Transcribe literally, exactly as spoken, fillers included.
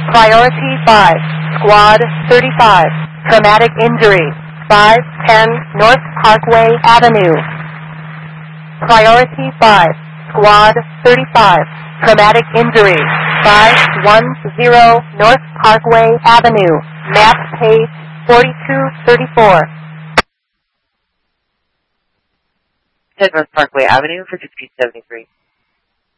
Priority five, Squad thirty-five, traumatic injury, five ten North Parkway Avenue. Priority five, Squad thirty-five, traumatic injury, five one zero North Parkway Avenue, map page forty-two thirty-four. North Parkway Avenue for sixteen seventy-three.